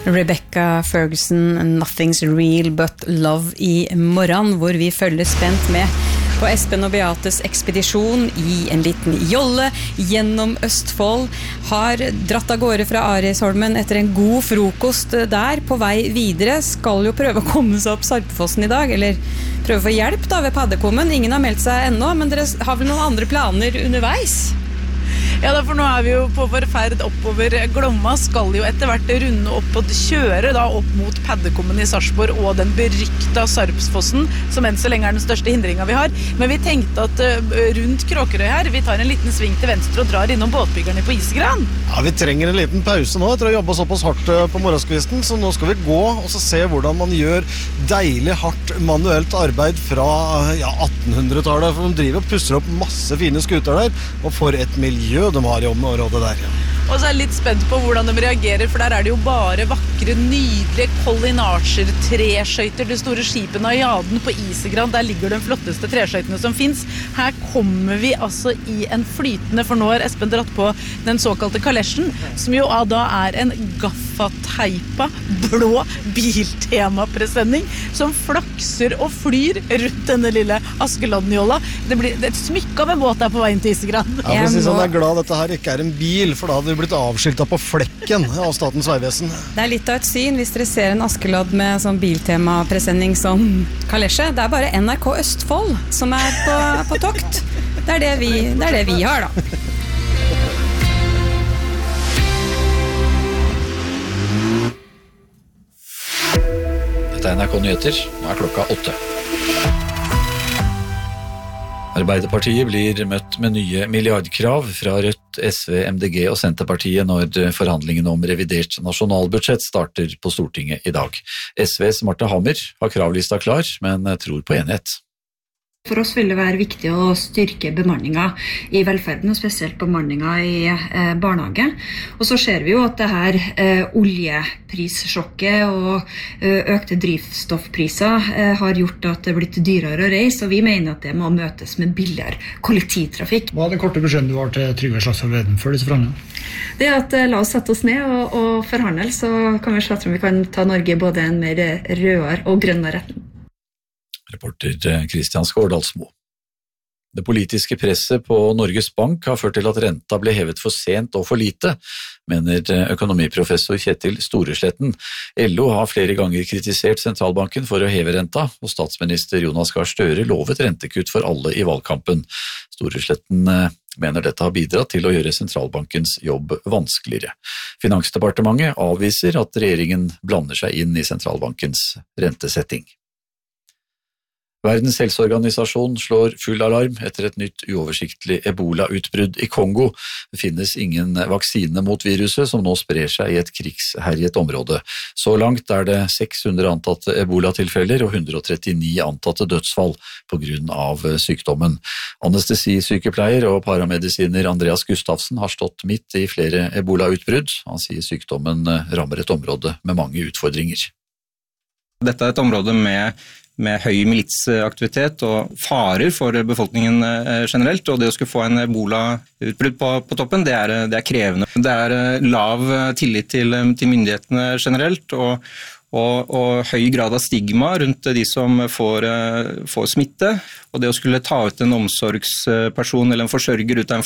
Rebecca Ferguson, Nothing's Real But Love I morgen, hvor vi følger spent med på Espen og Beates ekspedisjon I en liten jolle gjennom Østfold, har dratt av gårde fra Arisholmen etter en god frokost der, på vei videre, skal jo prøve å komme seg opp Sarpefossen I dag, eller prøve å få hjelp da ved paddekommen. Ingen har meldt seg ennå, men dere har vel noen andre planer underveis? Ja, for nå vi jo på vår ferd oppover Glomma, skal jo etter hvert runde opp og kjøre da opp mot paddekommen I Sarpsborg og den berykta Sarpsfossen, som enn så lenge den største hindringen vi har. Men vi tenkte at rundt Kråkerøy her, vi tar en liten sving til venstre og drar innom båtbyggerne på Isegran. Ja, vi trenger en liten pause nå etter å jobbe såpass hardt på morgenskvisten, så nå skal vi gå og så se hvordan man gjør deilig hardt manuelt arbeid fra 1800-tallet, for de driver og pusser opp masse fine skuter der, og for et miljø de har I området der. Og så jeg litt spent på hvordan de reagerer, for der det jo bare vakre, nydelige kollinasjer, treskøyter, de store skipene av Jaden på Isegran, der ligger de flotteste treskøytene som finnes. Her kommer vi altså I en flytende, for nå har Espen dratt på den såkalte kalesjen, som jo da en gaffateipa, blå biltemapresenning, som flakser og flyr rundt denne lille Askeladdenjolla. Det blir et smykk av en båt der på veien til Isegran. Ja, for å si sånn, jeg glad dette her ikke en bil, for da hadde vi blitt avskiltet på flekken av Statens Vegvesen. Det litt av et syn hvis dere ser en Askeladd med sånn biltema-presenning som kalesje. Det bare NRK Østfold som på tokt. Det det vi har da. Dette NRK Nyheter, nå klokka 8. Arbeiderpartiet blir møtt med nye milliardkrav fra Rødt, SV, MDG og Senterpartiet når forhandlingene om revidert nasjonalbudsjett starter på Stortinget I dag. SVs Marte Hammer har kravlista klar, men tror på enighet. For oss vil det være viktig å styrke bemanningen I velferden, og spesielt bemanningen I barnehage. Og så ser vi jo at det her oljeprissjokket og økte drivstoffpriser har gjort at det blitt dyrere å reise, og vi mener at det må møtes med billigere kollektivtrafikk. Hva den korte beskjeden du har til Trygve Slagsvold Vedum før disse forhandlingene? Det at la oss sette oss ned og forhandle, så kan vi se om vi kan ta Norge både en mer rødere og grønnere retning. Reporter Kristian Skårdalsmo. Det politiske presset på Norges Bank har ført til at renta ble hevet for sent og for lite, mener økonomiprofessor Kjetil Storesletten. LO har flere ganger kritisert sentralbanken for å heve renta, og statsminister Jonas Gahr Støre lovet rentekutt for alle I valgkampen. Storesletten mener dette har bidratt til å gjøre sentralbankens jobb vanskeligere. Finansdepartementet avviser at regjeringen blander seg inn I sentralbankens rentesetting. Verdens helseorganisasjon slår full alarm etter et nytt uoversiktlig Ebola-utbrudd I Kongo. Det finnes ingen vaksine mot viruset som nå sprer seg I et krigsherjet område. Så langt det 600 antatte Ebola-tilfeller og 139 antatte dødsfall på grunn av sykdommen. Anestesisykepleier og paramedisiner Andreas Gustafsen har stått midt I flere Ebola-utbrudd. Han sier sykdommen rammer et område med mange utfordringer. Dette et område med høy militsaktivitet og farer for befolkningen generelt, og det å skulle få en Ebola-utbrudd på toppen, det er krevende. Det lav tillit til myndighetene generelt, og høy grad av stigma rundt de som får smitte, og det å skulle ta ut en omsorgsperson eller en forsørger ut av en